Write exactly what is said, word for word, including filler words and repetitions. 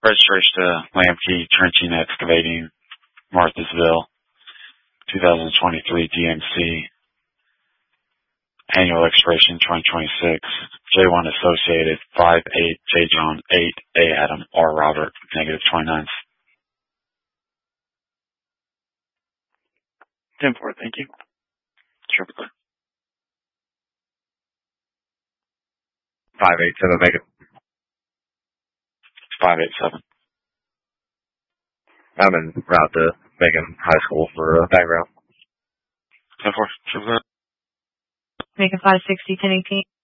Registration to Lamkey Trenching Excavating, Marthasville, twenty twenty-three D M C. Annual expiration twenty twenty-six. J one Associated, five eight, J John, eight, A Adam, R Robert, negative twenty-nine. ten four, thank you. Triple clear. five eight seven, Megan. five eight seven. I'm en route to Macon High School for uh, background. ten four, triple clear. Macon five sixty, ten eighteen.